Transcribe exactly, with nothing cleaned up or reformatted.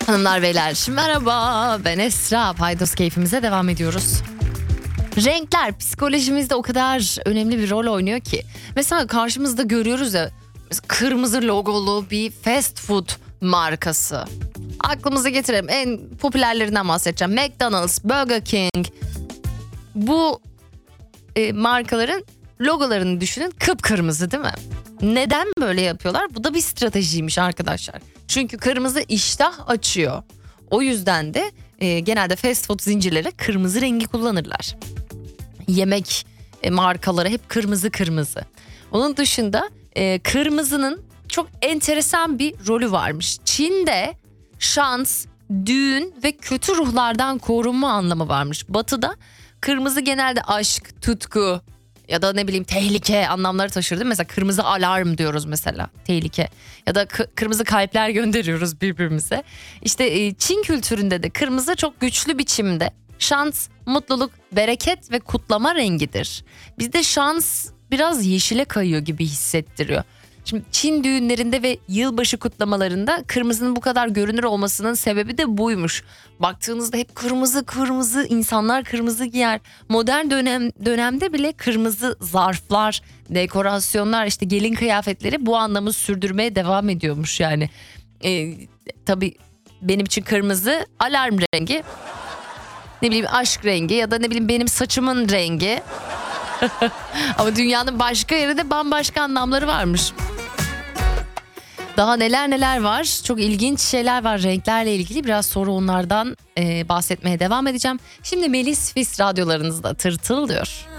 Hanımlar beyler merhaba, ben Esra. Paydos keyfimize devam ediyoruz. Renkler psikolojimizde o kadar önemli bir rol oynuyor ki. Mesela karşımızda görüyoruz ya, kırmızı logolu bir fast food markası. Aklımıza getirelim, en popülerlerinden bahsedeceğim. McDonald's, Burger King. Bu e, markaların logolarını düşünün, kıpkırmızı değil mi? Neden böyle yapıyorlar? Bu da bir stratejiymiş arkadaşlar. Çünkü kırmızı iştah açıyor. O yüzden de e, genelde fast food zincirleri kırmızı rengi kullanırlar. Yemek e, markaları hep kırmızı kırmızı. Onun dışında e, kırmızının çok enteresan bir rolü varmış. Çin'de şans, düğün ve kötü ruhlardan korunma anlamı varmış. Batı'da kırmızı genelde aşk, tutku ya da ne bileyim tehlike anlamları taşır değil mi? Mesela kırmızı alarm diyoruz mesela, tehlike. Ya da k- kırmızı kalpler gönderiyoruz birbirimize. İşte e, Çin kültüründe de kırmızı çok güçlü biçimde şans, mutluluk, bereket ve kutlama rengidir. Bizde şans biraz yeşile kayıyor gibi hissettiriyor. Şimdi Çin düğünlerinde ve yılbaşı kutlamalarında kırmızının bu kadar görünür olmasının sebebi de buymuş. Baktığınızda hep kırmızı kırmızı, insanlar kırmızı giyer. Modern dönem dönemde bile kırmızı zarflar, dekorasyonlar, işte gelin kıyafetleri bu anlamı sürdürmeye devam ediyormuş yani. Ee, tabii benim için kırmızı alarm rengi, ne bileyim aşk rengi ya da ne bileyim benim saçımın rengi. Ama dünyanın başka yerinde bambaşka anlamları varmış. Daha neler neler var. Çok ilginç şeyler var renklerle ilgili. Biraz sonra onlardan e, bahsetmeye devam edeceğim. Şimdi Melis Fis radyolarınızda tırtıl diyor.